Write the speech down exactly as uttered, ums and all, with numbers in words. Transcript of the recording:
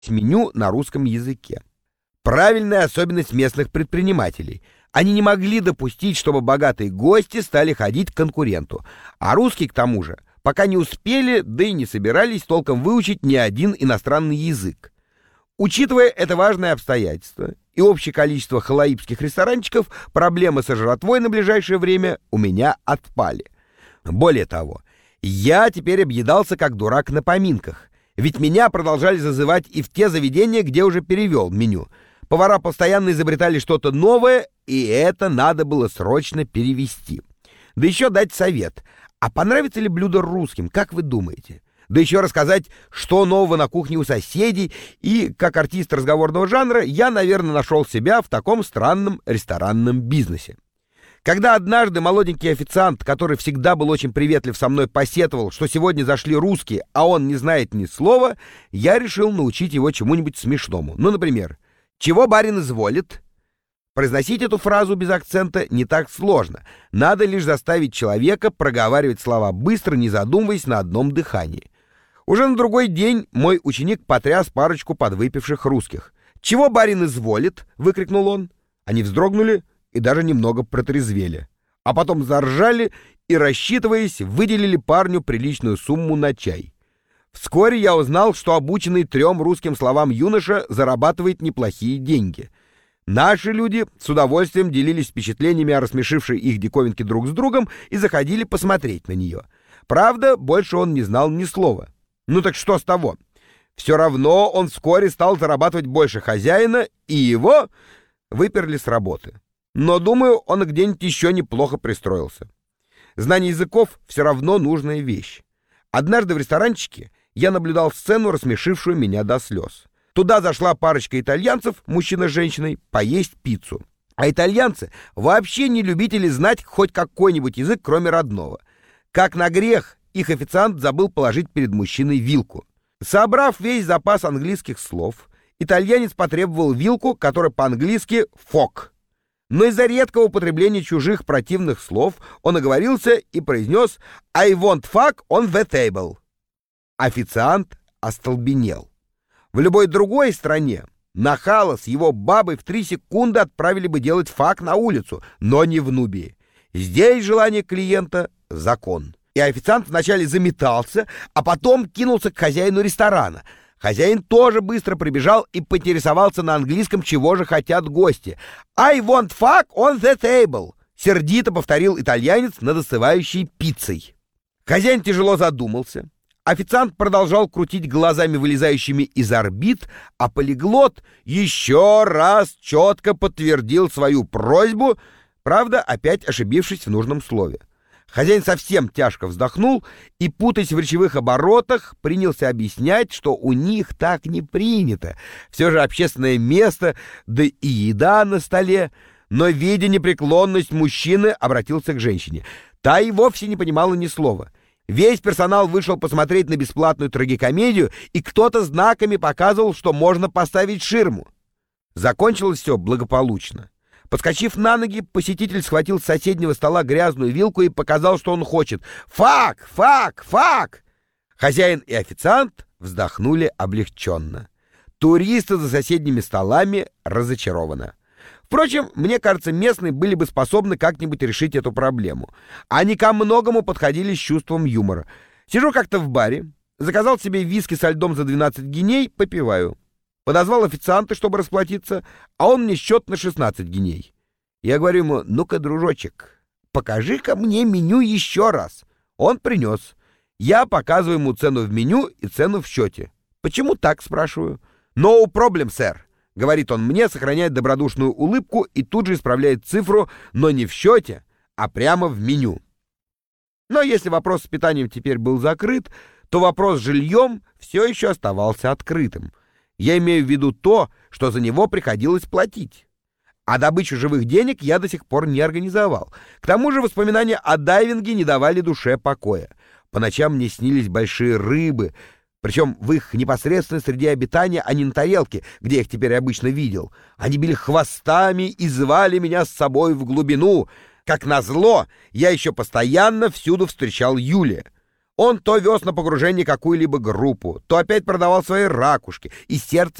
меню на русском языке. Правильная особенность местных предпринимателей. Они не могли допустить, чтобы богатые гости стали ходить к конкуренту. А русские, к тому же, пока не успели, да и не собирались толком выучить ни один иностранный язык. Учитывая это важное обстоятельство и общее количество халаибских ресторанчиков, проблемы со жратвой на ближайшее время у меня отпали. Более того, я теперь объедался как дурак на поминках, ведь меня продолжали зазывать и в те заведения, где уже перевел меню. Повара постоянно изобретали что-то новое, и это надо было срочно перевести. Да еще дать совет. А понравится ли блюдо русским, как вы думаете? Да еще рассказать, что нового на кухне у соседей, и, как артист разговорного жанра, я, наверное, нашел себя в таком странном ресторанном бизнесе. Когда однажды молоденький официант, который всегда был очень приветлив со мной, посетовал, что сегодня зашли русские, а он не знает ни слова, я решил научить его чему-нибудь смешному. Ну, например, «Чего барин изволит?» Произносить эту фразу без акцента не так сложно. Надо лишь заставить человека проговаривать слова быстро, не задумываясь на одном дыхании. Уже на другой день мой ученик потряс парочку подвыпивших русских. «Чего барин изволит?» — выкрикнул он. Они вздрогнули и даже немного протрезвели. А потом заржали и, рассчитываясь, выделили парню приличную сумму на чай. Вскоре я узнал, что обученный трем русским словам юноша зарабатывает неплохие деньги. Наши люди с удовольствием делились впечатлениями о рассмешившей их диковинке друг с другом и заходили посмотреть на нее. Правда, больше он не знал ни слова. Ну так что с того? Все равно он вскоре стал зарабатывать больше хозяина, и его выперли с работы. Но, думаю, он где-нибудь еще неплохо пристроился. Знание языков все равно нужная вещь. Однажды в ресторанчике я наблюдал сцену, рассмешившую меня до слез. Туда зашла парочка итальянцев, мужчина с женщиной, поесть пиццу. А итальянцы вообще не любители знать хоть какой-нибудь язык, кроме родного. Как на грех, их официант забыл положить перед мужчиной вилку. Собрав весь запас английских слов, итальянец потребовал вилку, которая по-английски «фок». Но из-за редкого употребления чужих противных слов он оговорился и произнес «I want fuck on the table». Официант остолбенел. В любой другой стране нахала с его бабой в три секунды отправили бы делать фак на улицу, но не в Нубии. Здесь желание клиента — закон. И официант вначале заметался, а потом кинулся к хозяину ресторана. Хозяин тоже быстро прибежал и поинтересовался на английском, чего же хотят гости. «I want fuck on the table», — сердито повторил итальянец над остывающей пиццей. Хозяин тяжело задумался. Официант продолжал крутить глазами, вылезающими из орбит, а полиглот еще раз четко подтвердил свою просьбу, правда, опять ошибившись в нужном слове. Хозяин совсем тяжко вздохнул и, путаясь в речевых оборотах, принялся объяснять, что у них так не принято. Все же общественное место, да и еда на столе. Но, видя непреклонность мужчины, обратился к женщине. Та и вовсе не понимала ни слова. Весь персонал вышел посмотреть на бесплатную трагикомедию, и кто-то знаками показывал, что можно поставить ширму. Закончилось все благополучно. Подскочив на ноги, посетитель схватил с соседнего стола грязную вилку и показал, что он хочет. «Фак! Фак! Фак!» Хозяин и официант вздохнули облегченно. Туристы за соседними столами разочарованы. Впрочем, мне кажется, местные были бы способны как-нибудь решить эту проблему. Они ко многому подходили с чувством юмора. Сижу как-то в баре, заказал себе виски со льдом за двенадцать гиней, попиваю. Подозвал официанта, чтобы расплатиться, а он мне счет на шестнадцать гиней. Я говорю ему: ну-ка, дружочек, покажи-ка мне меню еще раз. Он принес. Я показываю ему цену в меню и цену в счете. Почему так, спрашиваю? No problem, сэр. Говорит он мне, сохраняет добродушную улыбку и тут же исправляет цифру, но не в счете, а прямо в меню. Но если вопрос с питанием теперь был закрыт, то вопрос с жильем все еще оставался открытым. Я имею в виду то, что за него приходилось платить. А добычу живых денег я до сих пор не организовал. К тому же воспоминания о дайвинге не давали душе покоя. По ночам мне снились большие рыбы, причем в их непосредственной среде обитания, а не на тарелке, где я их теперь обычно видел. Они били хвостами и звали меня с собой в глубину. Как назло, я еще постоянно всюду встречал Юлия. Он то вез на погружение какую-либо группу, то опять продавал свои ракушки, и сердце